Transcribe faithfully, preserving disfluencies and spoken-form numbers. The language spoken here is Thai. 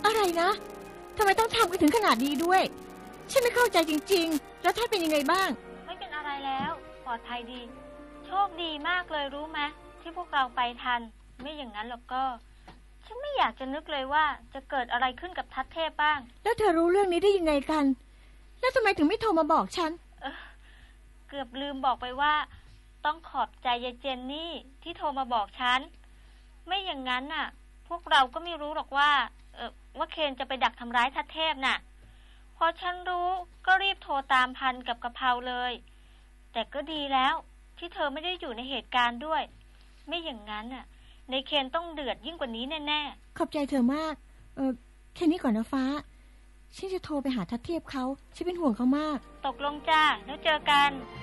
อะไรนะทำไมต้องทำกันถึงขนาดนี้ด้วยฉันไม่เข้าใจจริงๆแล้วท่านเป็นยังไงบ้างไม่เป็นอะไรแล้วปลอดภัยดีโชคดีมากเลยรู้ไหมที่พวกเราไปทันไม่อย่างนั้นหรอกก็ฉันไม่อยากจะนึกเลยว่าจะเกิดอะไรขึ้นกับทัศเทพบ้างแล้วเธอรู้เรื่องนี้ได้ยังไงกันแล้วทำไมถึงไม่โทรมาบอกฉันเออเกือบลืมบอกไปว่าต้องขอบใจยายเจนนี่ที่โทรมาบอกฉันไม่อย่างนั้นน่ะพวกเราก็ไม่รู้หรอกว่าเออว่าเคนจะไปดักทำร้ายทัศเทพน่ะพอฉันรู้ก็รีบโทรตามพันกับกะเพราเลยแต่ก็ดีแล้วที่เธอไม่ได้อยู่ในเหตุการณ์ด้วยไม่อย่างนั้นน่ะในเคนต้องเดือดยิ่งกว่านี้แน่ๆขอบใจเธอมากเออแค่นี้ก่อนนะฟ้าฉันจะโทรไปหาทัศเทพเขาฉันเป็นห่วงเขามากตกลงจ้าแล้วเจอกัน